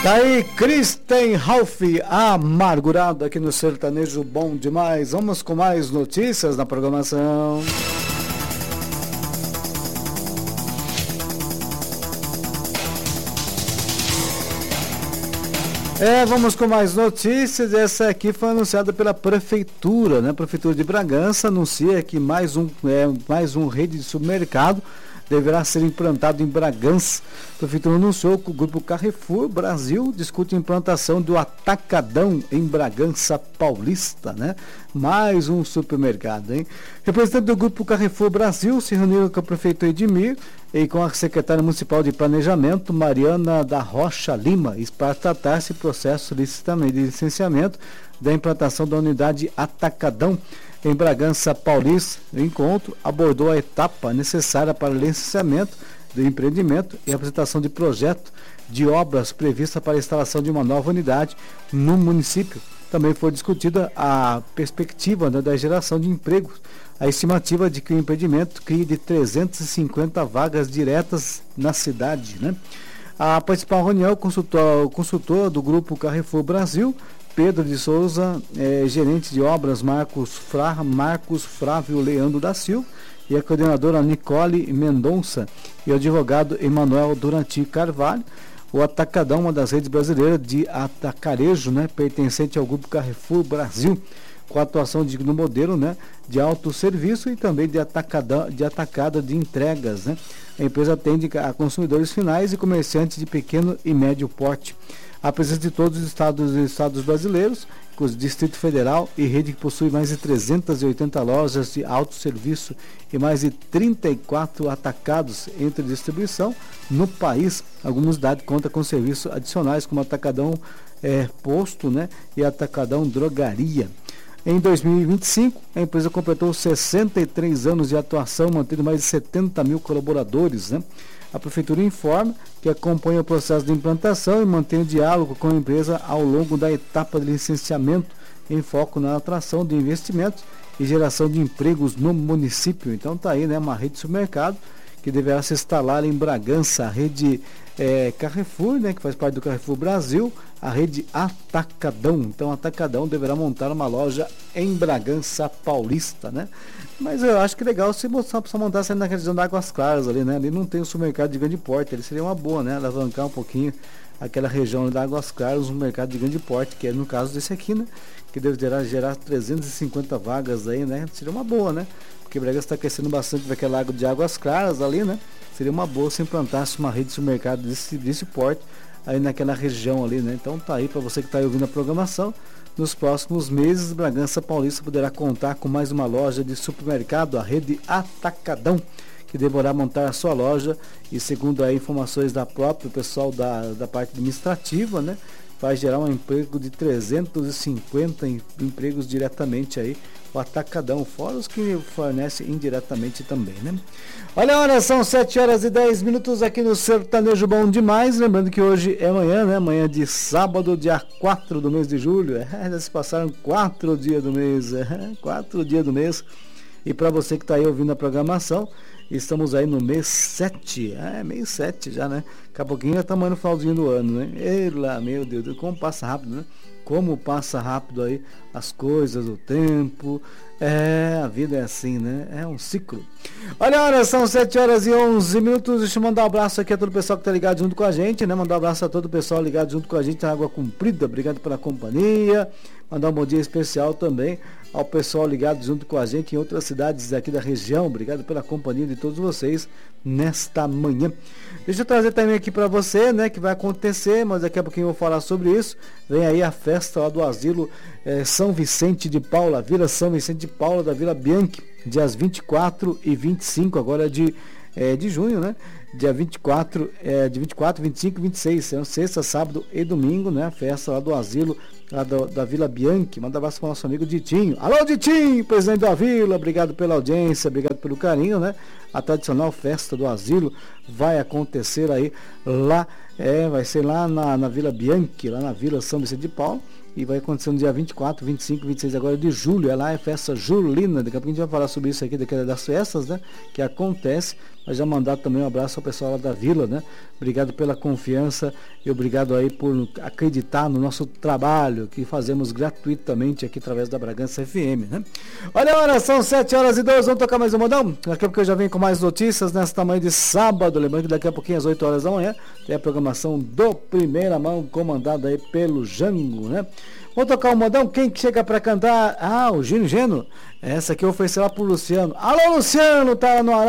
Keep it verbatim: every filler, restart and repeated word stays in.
Daí, Kristen Ralph, amargurado aqui no Sertanejo Bom Demais. Vamos com mais notícias na programação. É, vamos com mais notícias. Essa aqui foi anunciada pela Prefeitura, né? A Prefeitura de Bragança anuncia que mais um, é, mais um rede de supermercado deverá ser implantado em Bragança. A Prefeitura anunciou que o Grupo Carrefour Brasil discute a implantação do Atacadão em Bragança Paulista, né? Mais um supermercado, hein? Representantes do Grupo Carrefour Brasil se reuniram com o prefeito Edmir e com a secretária municipal de Planejamento, Mariana da Rocha Lima, para tratar esse processo de licenciamento da implantação da unidade Atacadão em Bragança Paulista. O encontro abordou a etapa necessária para o licenciamento do empreendimento e a apresentação de projeto de obras prevista para a instalação de uma nova unidade no município. Também foi discutida a perspectiva, né, da geração de empregos. A estimativa de que o empreendimento crie de trezentas e cinquenta vagas diretas na cidade, né? A principal reunião, o consultor, o consultor do Grupo Carrefour Brasil, Pedro de Souza, eh, gerente de obras Marcos, Fra, Marcos Frávio Leandro da Silva, e a coordenadora Nicole Mendonça e o advogado Emanuel Duranti Carvalho. O Atacadão, uma das redes brasileiras de atacarejo, né, pertencente ao Grupo Carrefour Brasil, com a atuação de, no modelo, né, de autosserviço e também de, atacada, de atacada de entregas, né. A empresa atende a consumidores finais e comerciantes de pequeno e médio porte. A presença de todos os estados e estados brasileiros, com o Distrito Federal e rede que possui mais de trezentas e oitenta lojas de autosserviço e mais de trinta e quatro atacados entre distribuição no país. Algumas cidades contam com serviços adicionais como Atacadão é, Posto, né, e Atacadão Drogaria. Em dois mil e vinte e cinco, a empresa completou sessenta e três anos de atuação, mantendo mais de setenta mil colaboradores, né? A Prefeitura informa que acompanha o processo de implantação e mantém o diálogo com a empresa ao longo da etapa de licenciamento, em foco na atração de investimentos e geração de empregos no município. Então está aí, né, uma rede de supermercado que deverá se instalar em Bragança, a rede é, Carrefour, né, que faz parte do Carrefour Brasil, a rede Atacadão. Então, Atacadão deverá montar uma loja em Bragança Paulista, né? Mas eu acho que legal se mostrar para montar saindo na região da Águas Claras ali, né? Ali não tem um supermercado de grande porte, ele seria uma boa, né? Alavancar um pouquinho aquela região da Águas Claras, um mercado de grande porte, que é no caso desse aqui, né? Que deverá gerar trezentas e cinquenta vagas aí, né? Seria uma boa, né? Porque Bragança está crescendo bastante naquele lago de Águas Claras ali, né? Seria uma boa se implantasse uma rede de supermercado desse, desse porte aí naquela região ali, né? Então tá aí para você que está aí ouvindo a programação. Nos próximos meses, Bragança Paulista poderá contar com mais uma loja de supermercado, a rede Atacadão, que deverá montar a sua loja e, segundo aí informações da própria pessoal da, da parte administrativa, né, vai gerar um emprego de trezentos e cinquenta em, empregos diretamente aí, o Atacadão, fora os que fornece indiretamente também, né? Olha a hora, são sete horas e dez minutos aqui no Sertanejo Bom Demais. Lembrando que hoje é amanhã, né? Amanhã de sábado, dia quatro do mês de julho. É, já se passaram quatro dias do mês. É, quatro dias do mês. E para você que está aí ouvindo a programação, estamos aí no mês sete. É, mês sete já, né? Daqui a pouquinho já estamos no finalzinho do ano, né? Ela, meu Deus, como passa rápido, né? Como passa rápido aí as coisas, o tempo. É, a vida é assim, né? É um ciclo. Olha, olha, são sete horas e onze minutos. Deixa eu mandar um abraço aqui a todo o pessoal que está ligado junto com a gente, né? Mandar um abraço a todo o pessoal ligado junto com a gente na Água Comprida. Obrigado pela companhia. Mandar um bom dia especial também ao pessoal ligado junto com a gente em outras cidades aqui da região. Obrigado pela companhia de todos vocês nesta manhã. Deixa eu trazer também aqui para você, né, que vai acontecer, mas daqui a pouquinho eu vou falar sobre isso. Vem aí a festa lá do Asilo é, São Vicente de Paula, Vila São Vicente de Paula, da Vila Bianchi, dias vinte e quatro e vinte e cinco agora de, é, de junho, né? Dia vinte e quatro, é, de vinte e quatro, vinte e cinco e vinte e seis, é sexta, sábado e domingo, né? A festa lá do Asilo, lá do, da Vila Bianchi. Manda um abraço para o nosso amigo Ditinho. Alô, Ditinho, presidente da Vila, obrigado pela audiência, obrigado pelo carinho, né? A tradicional festa do Asilo vai acontecer aí lá, é, vai ser lá na, na Vila Bianchi, lá na Vila São Vicente de Paulo. e vai acontecer no dia vinte e quatro, vinte e cinco, vinte e seis agora de julho. É lá, é festa julina. Daqui a pouco a gente vai falar sobre isso aqui, daquela das festas, né? Que acontece. Mas já mandar também um abraço ao pessoal lá da Vila, né? Obrigado pela confiança e obrigado aí por acreditar no nosso trabalho que fazemos gratuitamente aqui através da Bragança F M, né? Olha a hora, são sete horas e doze, vamos tocar mais um modão? Daqui a pouco eu já venho com mais notícias nesta manhã de sábado. Lembrando que daqui a pouquinho às oito horas da manhã tem a programação do Primeira Mão, comandada aí pelo Jango, né? Vamos tocar um modão? Quem que chega pra cantar? Ah, o Gino Geno. Essa aqui eu ofereci lá pro Luciano. Alô, Luciano, tá no ar.